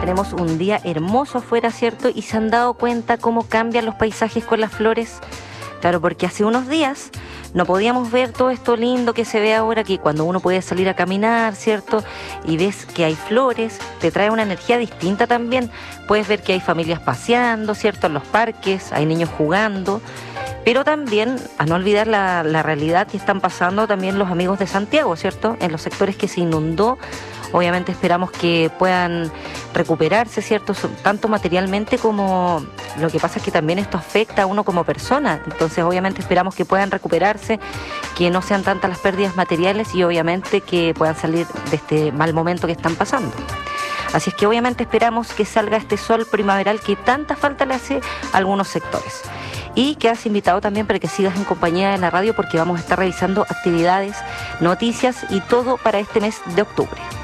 tenemos un día hermoso afuera, ¿cierto? Y se han dado cuenta cómo cambian los paisajes con las flores. Claro, porque hace unos días no podíamos ver todo esto lindo que se ve ahora, que cuando uno puede salir a caminar, ¿cierto? Y ves que hay flores, te trae una energía distinta también. Puedes ver que hay familias paseando, ¿cierto? En los parques, hay niños jugando. Pero también, a no olvidar la realidad que están pasando también los amigos de Santiago, ¿cierto? En los sectores que se inundó, obviamente esperamos que puedan recuperarse, ¿cierto? Tanto materialmente como lo que pasa es que también esto afecta a uno como persona. Entonces, obviamente esperamos que puedan recuperarse, que no sean tantas las pérdidas materiales y obviamente que puedan salir de este mal momento que están pasando. Así es que obviamente esperamos que salga este sol primaveral que tanta falta le hace a algunos sectores. Y quedas invitado también para que sigas en compañía de la radio porque vamos a estar revisando actividades, noticias y todo para este mes de octubre.